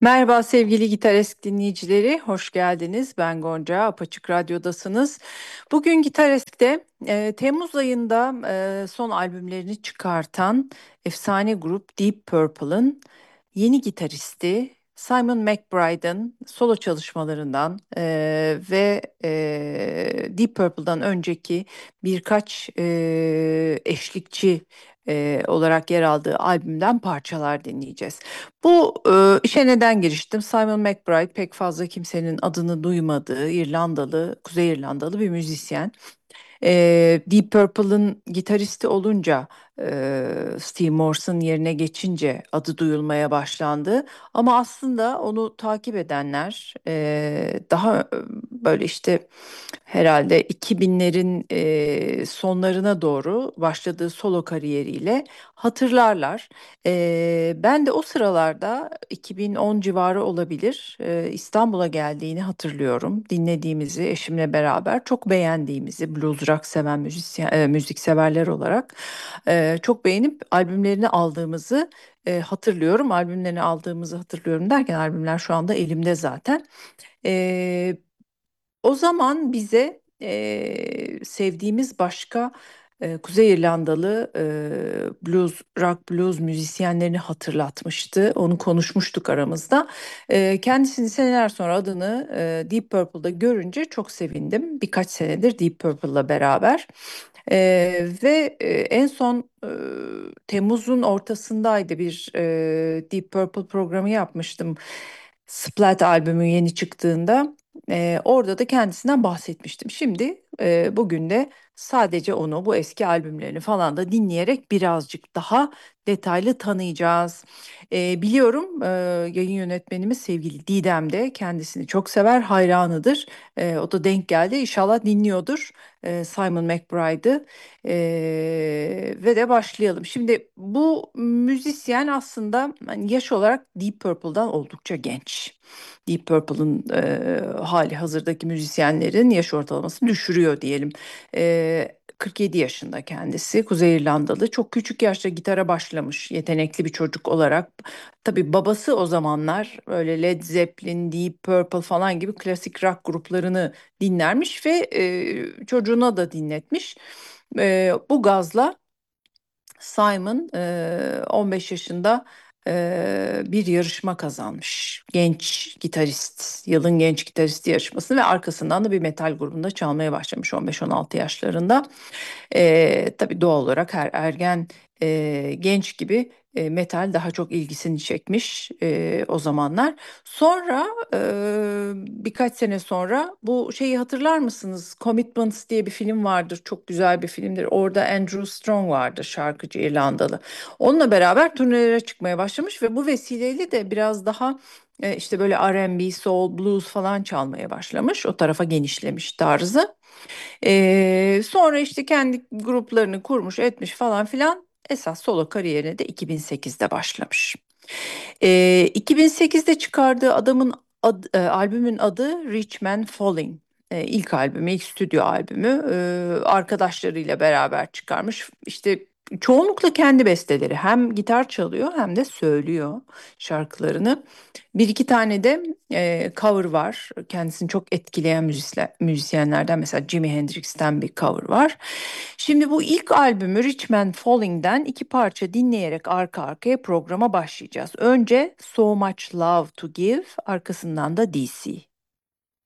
Merhaba sevgili Gitar dinleyicileri, hoş geldiniz. Ben Gonca, Apaçık Radyo'dasınız. Bugün Gitar Temmuz ayında son albümlerini çıkartan efsane grup Deep Purple'ın yeni gitaristi Simon McBride'ın solo çalışmalarından ve Deep Purple'dan önceki birkaç eşlikçi olarak yer aldığı albümden parçalar dinleyeceğiz. Bu işe neden giriştim? Simon McBride pek fazla kimsenin adını duymadığı İrlandalı, Kuzey İrlandalı bir müzisyen. Deep Purple'ın gitaristi olunca Steve Morson yerine geçince adı duyulmaya başlandı. Ama aslında onu takip edenler daha böyle işte herhalde 2000'lerin sonlarına doğru başladığı solo kariyeriyle hatırlarlar. Ben de o sıralarda 2010 civarı olabilir İstanbul'a geldiğini hatırlıyorum. Dinlediğimizi eşimle beraber çok beğendiğimizi blues rock seven müzik severler olarak çok beğenip albümlerini aldığımızı hatırlıyorum. Albümlerini aldığımızı hatırlıyorum derken albümler şu anda elimde zaten. E, O zaman bize sevdiğimiz başka Kuzey İrlandalı blues, rock blues müzisyenlerini hatırlatmıştı. Onu konuşmuştuk aramızda. Kendisini seneler sonra adını Deep Purple'da görünce çok sevindim. Birkaç senedir Deep Purple'la beraber. En son Temmuz'un ortasındaydı bir Deep Purple programı yapmıştım. Splat albümü yeni çıktığında. Orada da kendisinden bahsetmiştim. Şimdi bugün de sadece onu, bu eski albümlerini falan da dinleyerek birazcık daha detaylı tanıyacağız. Biliyorum yayın yönetmenimiz sevgili Didem de kendisini çok sever, hayranıdır. O da denk geldi. İnşallah dinliyordur Simon McBride'ı. Ve de başlayalım. Şimdi bu müzisyen aslında hani yaş olarak Deep Purple'dan oldukça genç. Deep Purple'ın hali hazırdaki müzisyenlerin yaş ortalamasını düşürüyor diyelim. 47 yaşında kendisi, Kuzey İrlandalı. Çok küçük yaşta gitara başlamış, yetenekli bir çocuk olarak. Tabii babası o zamanlar öyle Led Zeppelin, Deep Purple falan gibi klasik rock gruplarını dinlermiş ve çocuğuna da dinletmiş. Bu gazla Simon 15 yaşında bir yarışma kazanmış. Genç gitarist, yılın genç gitaristi yarışmasını ve arkasından da bir metal grubunda çalmaya başlamış 15-16 yaşlarında. Tabii doğal olarak her ergen genç gibi metal daha çok ilgisini çekmiş o zamanlar. Sonra birkaç sene sonra bu şeyi hatırlar mısınız? Commitments diye bir film vardır. Çok güzel bir filmdir. Orada Andrew Strong vardır, şarkıcı İrlandalı. Onunla beraber turnelere çıkmaya başlamış ve bu vesileyle de biraz daha işte böyle R&B, soul, blues falan çalmaya başlamış. O tarafa genişlemiş tarzı. Sonra işte kendi gruplarını kurmuş, etmiş falan filan. Esas solo kariyerine de 2008'de başlamış. 2008'de çıkardığı albümün adı Rich Man Falling. İlk albümü, ilk stüdyo albümü. Arkadaşlarıyla beraber çıkarmış. İşte çoğunlukla kendi besteleri. Hem gitar çalıyor hem de söylüyor şarkılarını. Bir iki tane de cover var. Kendisini çok etkileyen müzisyenlerden mesela Jimi Hendrix'ten bir cover var. Şimdi bu ilk albümü Richmond Falling'den iki parça dinleyerek arka arkaya programa başlayacağız. Önce So Much Love to Give, arkasından da DC.